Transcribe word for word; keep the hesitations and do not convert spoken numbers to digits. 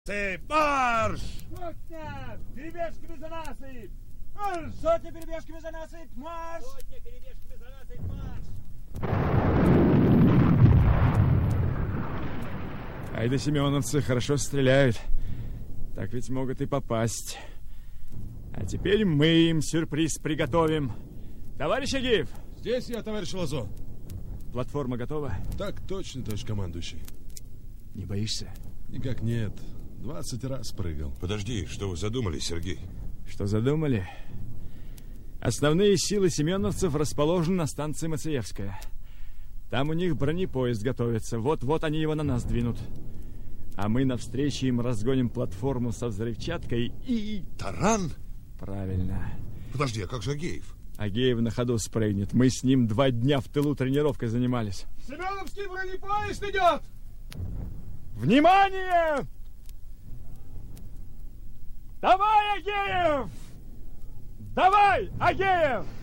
Марш! Сотня перебежками за насыпь! Марш! Сотня перебежками за насыпь! Марш! Сотня перебежками за насыпь! Марш! Ай да семеновцы хорошо стреляют. Так ведь могут и попасть. А теперь мы им сюрприз приготовим. Товарищ Агеев! Здесь я, товарищ Лазо. Платформа готова? Так точно, товарищ командующий. Не боишься? Никак нет. Двадцать раз прыгал. Подожди, что вы задумали, Сергей? Что задумали? Основные силы семеновцев расположены на станции Мациевская. Там у них бронепоезд готовится. Вот-вот они его на нас двинут. А мы навстречу им разгоним платформу со взрывчаткой и... Таран? Правильно. Подожди, а как же Агеев? Агеев на ходу спрыгнет. Мы с ним два дня в тылу тренировкой занимались. Семеновский бронепоезд идет! Внимание! Давай, Агеев! Давай, Агеев!